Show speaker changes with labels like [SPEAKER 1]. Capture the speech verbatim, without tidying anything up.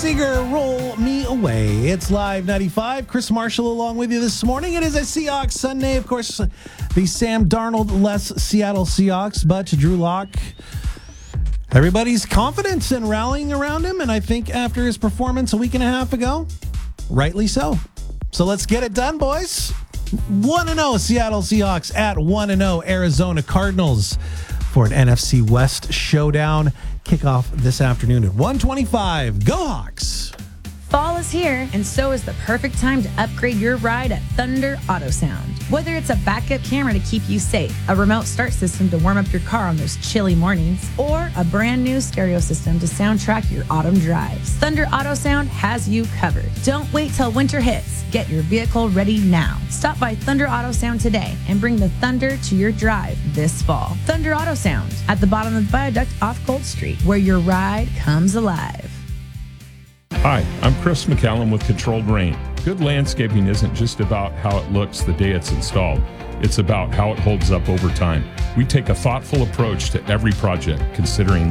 [SPEAKER 1] Seeger, Roll Me Away. It's Live ninety-five. Chris Marshall along with you this morning. It is a Seahawks Sunday. Of course, the Sam Darnold-less Seattle Seahawks, but Drew Lock. Everybody's confident and rallying around him, and I think after his performance a week and a half ago, rightly so. So let's get it done, boys. one and oh Seattle Seahawks at one and oh Arizona Cardinals for an N F C West showdown. Kickoff this afternoon at one twenty-five. Go Hawks!
[SPEAKER 2] Fall is here, and so is the perfect time to upgrade your ride at Thunder Auto Sound. Whether it's a backup camera to keep you safe, a remote start system to warm up your car on those chilly mornings, or a brand new stereo system to soundtrack your autumn drives, Thunder Auto Sound has you covered. Don't wait till winter hits. Get your vehicle ready now. Stop by Thunder Auto Sound today and bring the thunder to your drive this fall. Thunder Auto Sound at the bottom of the viaduct off Gold Street, where your ride comes alive.
[SPEAKER 3] Hi, I'm Chris McCallum with Controlled Rain. Good landscaping isn't just about how it looks the day it's installed. It's about how it holds up over time. We take a thoughtful approach to every project, considering